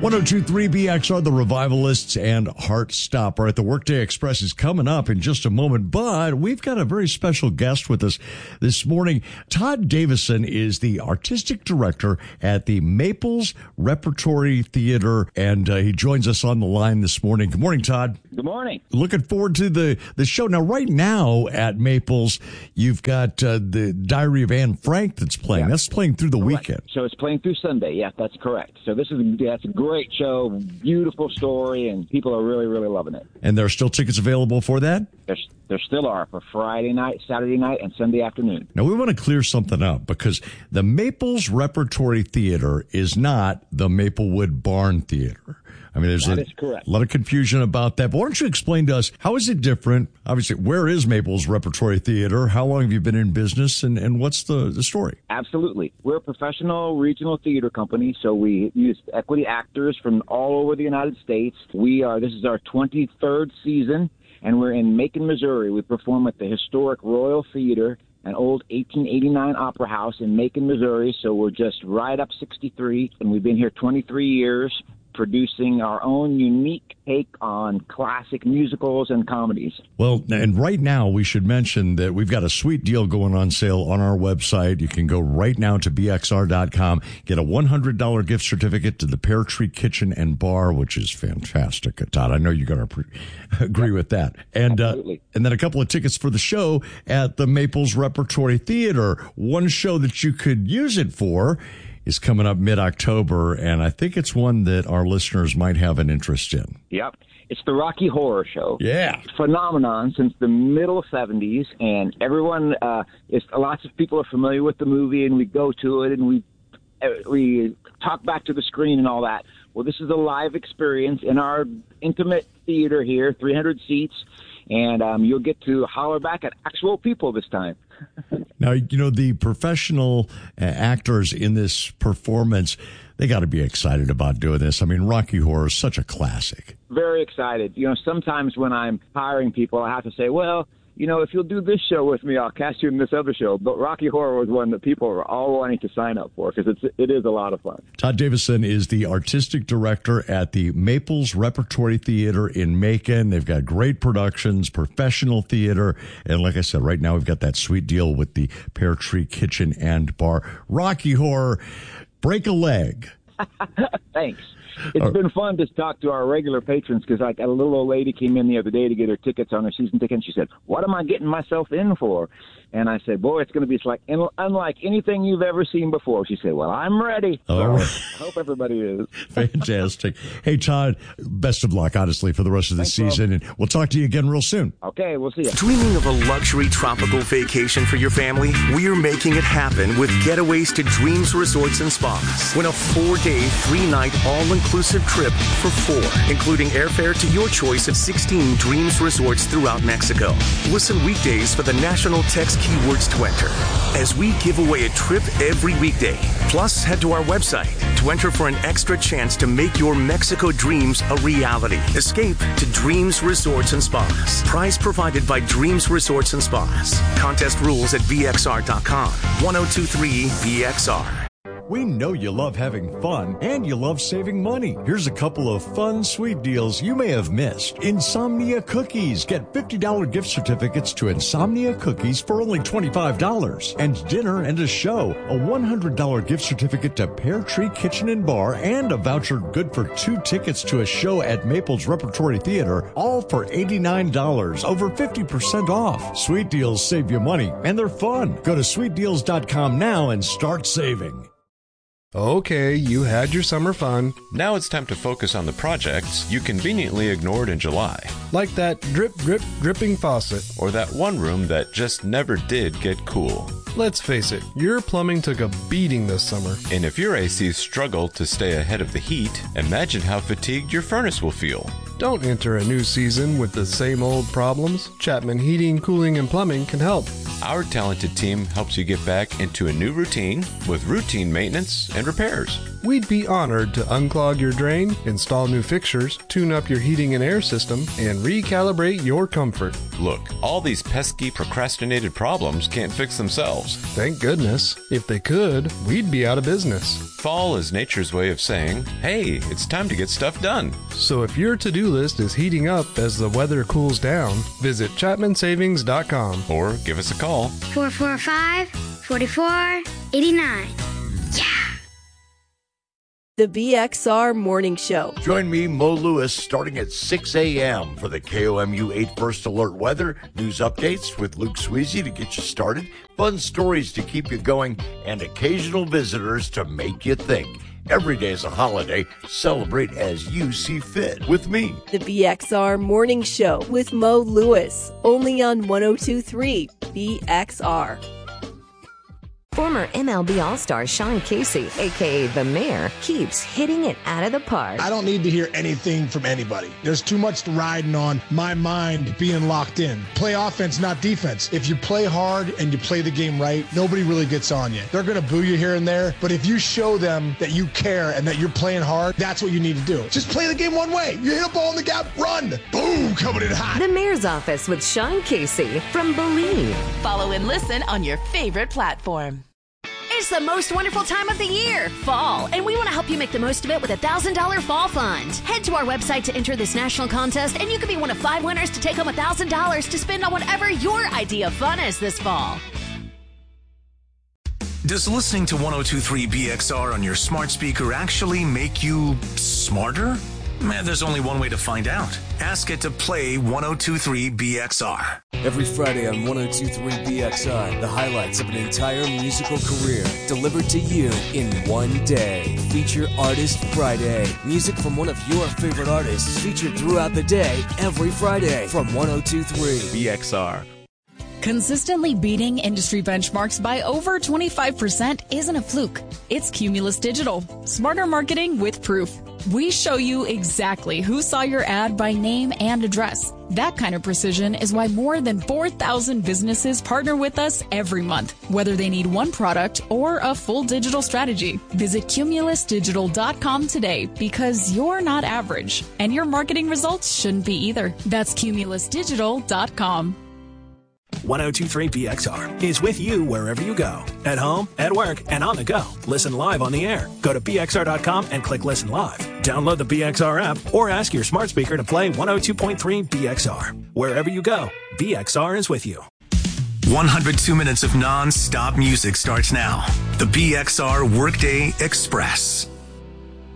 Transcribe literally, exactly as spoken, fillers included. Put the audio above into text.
one oh two point three B X R, the Revivalists and Heartstopper. At the Workday Express is coming up in just a moment, but we've got a very special guest with us this morning. Todd Davison is the artistic director at the Maples Repertory Theater, and uh, he joins us on the line this morning. Good morning, Todd. Good morning. Looking forward to the, the show. Now, right now at Maples, you've got uh, the Diary of Anne Frank that's playing. Yeah. That's playing through the Correct. weekend. So it's playing through Sunday. Yeah, that's correct. So this is that's a great show, beautiful story, and people are really, really loving it. And there are still tickets available for that? There, there still are for Friday night, Saturday night, and Sunday afternoon. Now, we want to clear something up because the Maples Repertory Theater is not the Maplewood Barn Theater. I mean, there's That a is correct. lot of confusion about that. But why don't you explain to us, how is it different? Obviously, where is Maples Repertory Theater? How long have you been in business? And, and what's the, the story? Absolutely. We're a professional regional theater company, so we use equity actors from all over the United States. We are, this is our twenty-third season, and we're in Macon, Missouri. We perform at the historic Royal Theater, an old eighteen eighty-nine opera house in Macon, Missouri. So we're just right up sixty-three, and we've been here twenty-three years, producing our own unique take on classic musicals and comedies. Well, and right now we should mention that we've got a sweet deal going on sale on our website. You can go right now to B X R dot com, get a one hundred dollars gift certificate to the Pear Tree Kitchen and Bar, which is fantastic. Todd, I know you're going to pre- agree with that. And, uh, and then a couple of tickets for the show at the Maples Repertory Theater. One show that you could use it for is coming up mid-October, and I think it's one that our listeners might have an interest in. Yep. It's the Rocky Horror Show. Yeah. Phenomenon since the middle seventies, and everyone, uh, is, lots of people are familiar with the movie, and we go to it, and we we talk back to the screen and all that. Well, this is a live experience in our intimate theater here, three hundred seats, and um, you'll get to holler back at actual people this time. Now, you know, the professional uh, actors in this performance, they got to be excited about doing this. I mean, Rocky Horror is such a classic. Very excited. You know, sometimes when I'm hiring people, I have to say, well, you know, if you'll do this show with me, I'll cast you in this other show. But Rocky Horror was one that people were all wanting to sign up for because it's it is a lot of fun. Todd Davison is the artistic director at the Maples Repertory Theater in Macon. They've got great productions, professional theater, and like I said, right now we've got that sweet deal with the Pear Tree Kitchen and Bar. Rocky Horror, break a leg. Thanks. It's been fun to talk to our regular patrons because like a little old lady came in the other day to get her tickets on her season ticket, and she said, "What am I getting myself in for?" And I said, "Boy, it's going to be like unlike anything you've ever seen before." She said, "Well, I'm ready." All so right. I hope everybody is. Fantastic. Hey, Todd, best of luck, honestly, for the rest of the Thanks, season, Bob. and we'll talk to you again real soon. Okay, we'll see you. Dreaming of a luxury tropical vacation for your family? We're making it happen with Getaways to Dreams Resorts and Spas. Win a four-day, three-night, all-inclusive trip for four, including airfare to your choice at sixteen Dreams Resorts throughout Mexico. Listen weekdays for the national text keywords to enter as we give away a trip every weekday. Plus, head to our website to enter for an extra chance to make your Mexico dreams a reality. Escape to Dreams Resorts and Spas. Prize provided by Dreams Resorts and Spas. Contest rules at B X R dot com. one oh two point three B X R. We know you love having fun and you love saving money. Here's a couple of fun, sweet deals you may have missed. Insomnia Cookies. Get fifty dollars gift certificates to Insomnia Cookies for only twenty-five dollars. And dinner and a show. A one hundred dollars gift certificate to Pear Tree Kitchen and Bar and a voucher good for two tickets to a show at Maples Repertory Theater, all for eighty-nine dollars, over fifty percent off. Sweet deals save you money and they're fun. Go to sweet deals dot com now and start saving. Okay, you had your summer fun. Now it's time to focus on the projects you conveniently ignored in July. Like that drip, drip, dripping faucet. Or that one room that just never did get cool. Let's face it, your plumbing took a beating this summer. And if your A Cs struggle to stay ahead of the heat, imagine how fatigued your furnace will feel. Don't enter a new season with the same old problems. Chapman Heating, Cooling, and Plumbing can help. Our talented team helps you get back into a new routine with routine maintenance and repairs. we'd be honored to unclog your drain, install new fixtures, tune up your heating and air system, and recalibrate your comfort. Look, all these pesky procrastinated problems can't fix themselves. Thank goodness. If they could, we'd be out of business. Fall is nature's way of saying, hey, it's time to get stuff done. So if your to-do list is heating up as the weather cools down, visit Chapman Savings dot com or give us a call. four four five, four four eight nine. Yeah! The B X R Morning Show. Join me, Mo Lewis, starting at six a.m. for the K O M U eight First Alert weather, news updates with Luke Sweezy to get you started, fun stories to keep you going, and occasional visitors to make you think. Every day is a holiday. Celebrate as you see fit with me. The B X R Morning Show with Mo Lewis, only on one oh two point three B X R. Former M L B All-Star Sean Casey, a k a. The Mayor, keeps hitting it out of the park. I don't need to hear anything from anybody. There's too much riding on my mind being locked in. Play offense, not defense. If you play hard and you play the game right, nobody really gets on you. They're going to boo you here and there, but if you show them that you care and that you're playing hard, that's what you need to do. Just play the game one way. You hit a ball in the gap, run. Boom, coming in hot. The Mayor's Office with Sean Casey from Believe. Follow and listen on your favorite platform. It's the most wonderful time of the year, fall, and we want to help you make the most of it with a one thousand dollars fall fund. Head to our website to enter this national contest, and you could be one of five winners to take home one thousand dollars to spend on whatever your idea of fun is this fall. Does listening to one oh two point three B X R on your smart speaker actually make you smarter? Man, there's only one way to find out. Ask it to play one oh two point three B X R. Every Friday on one oh two point three B X R, the highlights of an entire musical career delivered to you in one day. Feature Artist Friday. Music from one of your favorite artists featured throughout the day, every Friday from one oh two point three B X R. Consistently beating industry benchmarks by over twenty-five percent isn't a fluke. It's Cumulus Digital. Smarter marketing with proof. We show you exactly who saw your ad by name and address. That kind of precision is why more than four thousand businesses partner with us every month, whether they need one product or a full digital strategy. Visit Cumulus Digital dot com today because you're not average, and your marketing results shouldn't be either. That's Cumulus Digital dot com. one oh two point three B X R is with you wherever you go. At home, at work, and on the go. Listen live on the air. Go to B X R dot com and click Listen Live. Download the B X R app or ask your smart speaker to play one oh two point three B X R. Wherever you go, B X R is with you. one hundred two minutes of non-stop music starts now. The B X R Workday Express.